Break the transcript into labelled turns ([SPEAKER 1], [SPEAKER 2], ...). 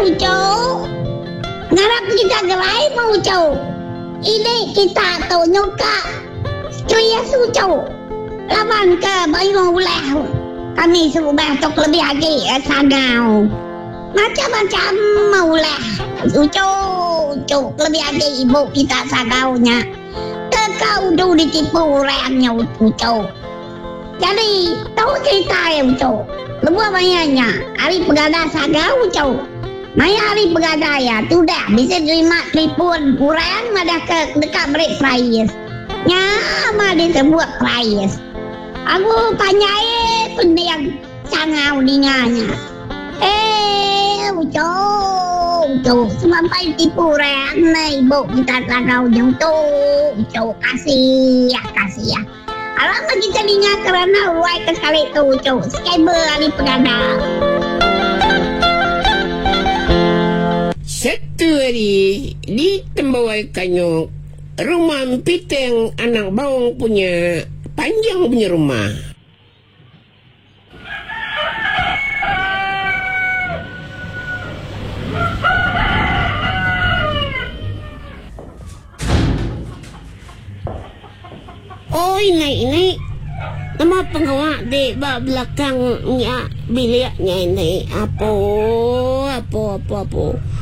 [SPEAKER 1] Uco. Ngarap kita gerai mau Uco. Ini kita tu nyuka. Cuya Uco. Lawan ke bayu ulah. Kami subah tok lebih lagi sagau. Macam-macam maulah. Uco lebih lagi ibu kita sagaunya. Kau tu ditipu remnya Uco. Jadi tahu cerita ya Uco. Lebuah banyaknya. Hari pegada sagau Uco. Maya hari pegada ya. Tu dah bisa terima telefon kurang madah ke dekat break price. Nyama dia sebuah price. Aku tanyai pun dia sangau dinganya. Uco sampai tipu remnya ibu kita sagau yang tu. Uco kasih ya. Alamak kita dengar kerana ruai ke sekali tu Uco. Skybel hari pegada.
[SPEAKER 2] Satu hari di Tembawai Kanyok, rumah Piteng anak bawang punya panjang punya rumah. Oi naik. Nama pengawak di bawah belakangnya biliknya ini. Apa.